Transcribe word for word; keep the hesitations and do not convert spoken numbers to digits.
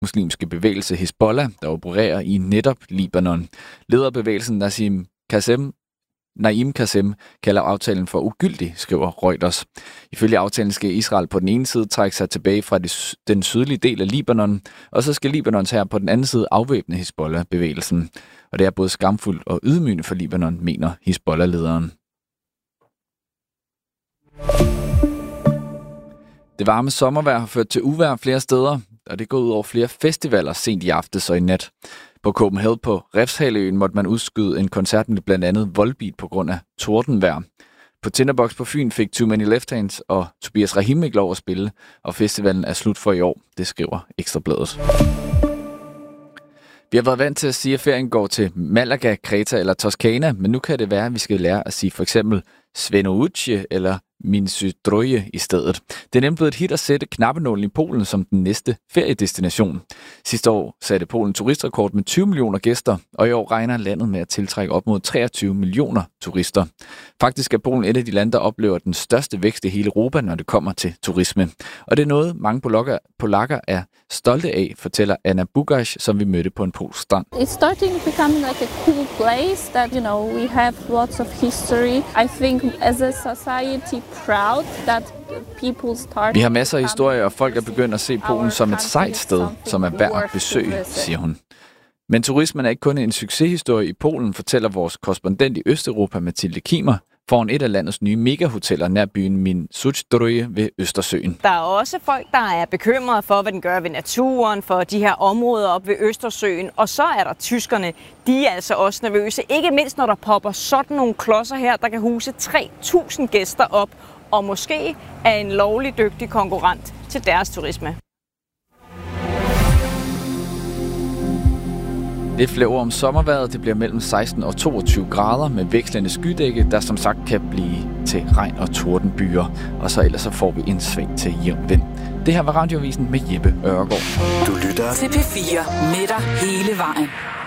muslimske bevægelse Hizbollah, der opererer i netop Libanon. Lederbevægelsen Nassim Qasem Naim Qasem kalder aftalen for ugyldig, skriver Reuters. Ifølge aftalen skal Israel på den ene side trække sig tilbage fra den sydlige del af Libanon, og så skal Libanons hær på den anden side afvæbne Hizbollah-bevægelsen. Og det er både skamfuldt og ydmygende for Libanon, mener Hizbollah-lederen. Det varme sommervejr har ført til uvejr flere steder, og det går ud over flere festivaler sent i aftes og i nat. På Copenhagen på Refshaleøen måtte man udskyde en koncert med blandt andet Volbeat på grund af tordenvejr. På Tinderbox på Fyn fik Too Many Left Hands og Tobias Rahim ikke lov at spille, og festivalen er slut for i år, det skriver Ekstra Bladet. Vi har været vant til at sige, at ferien går til Malaga, Kreta eller Toskana, men nu kan det være, at vi skal lære at sige for eksempel Svenouche eller Międzyzdroje i stedet. Det er nemt blevet et hit at sætte knappenålen i Polen som den næste feriedestination. Sidste år satte Polen turistrekord med tyve millioner gæster, og i år regner landet med at tiltrække op mod treogtyve millioner turister. Faktisk er Polen et af de lande, der oplever den største vækst i hele Europa, når det kommer til turisme. Og det er noget, mange polakker, polakker er stolte af, fortæller Anna Bugash, som vi mødte på en polsk strand. It's starting becoming like a cool place that, you know, we have lots of history. I think as a society proud that people start. Vi har masser af historier, og folk er begyndt at se Polen som et sejt sted, som er værd at besøge, siger hun. Men turismen er ikke kun en succeshistorie i Polen, fortæller vores korrespondent i Østeuropa, Mathilde Kimer, foran et af landets nye megahoteller nær byen Międzyzdroje ved Østersøen. Der er også folk, der er bekymrede for, hvad den gør ved naturen, for de her områder op ved Østersøen. Og så er der tyskerne. De er altså også nervøse. Ikke mindst, når der popper sådan nogle klodser her, der kan huse tre tusind gæster op. Og måske er en lovlig dygtig konkurrent til deres turisme. Lidt flere ord om sommervejret. Det bliver mellem seksten og toogtyve grader med vekslende skydække, der som sagt kan blive til regn- og tordenbyer. Og så ellers så får vi en sving til jævn vind. Det her var Radioavisen med Jeppe Ørgaard. Du lytter til P fire med dig hele vejen.